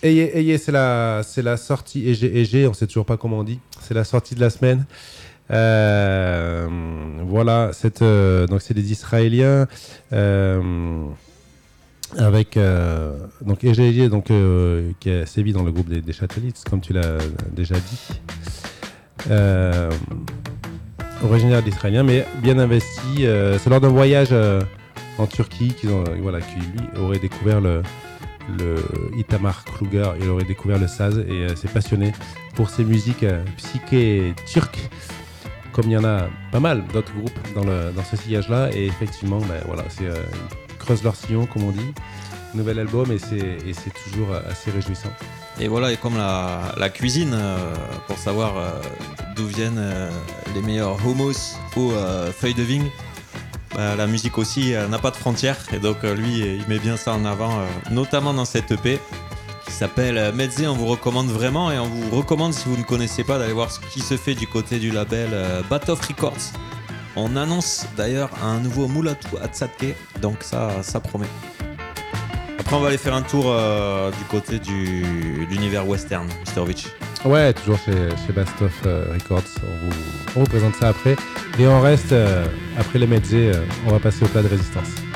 C'est la sortie EG, on sait toujours pas comment on dit. C'est la sortie de la semaine. Voilà, donc c'est des Israéliens avec donc EG, donc qui a sévi dans le groupe des Châtelites, comme tu l'as déjà dit. Originaire d'Israélien, mais bien investi. C'est lors d'un voyage en Turquie qui lui aurait découvert le Itamar Kluger, il aurait découvert le saz et s'est passionné pour ces musiques psyché turques, comme il y en a pas mal d'autres groupes dans ce sillage-là. Et effectivement, ils creusent leur sillon, comme on dit. Nouvel album et c'est toujours assez réjouissant. Et voilà, et comme la cuisine, pour savoir d'où viennent les meilleurs hummus ou feuilles de vigne, la musique aussi n'a pas de frontières. Et donc lui, il met bien ça en avant, notamment dans cette EP qui s'appelle Metzé. On vous recommande vraiment, et on vous recommande, si vous ne connaissez pas, d'aller voir ce qui se fait du côté du label Batoff Records. On annonce d'ailleurs un nouveau Moulatou Hatzadké, donc ça promet. Après, on va aller faire un tour du côté de l'univers western, Misterovitch. Ouais, toujours chez Batoff Records. On vous présente ça après. Et on reste, après les Metzé, on va passer au plat de résistance.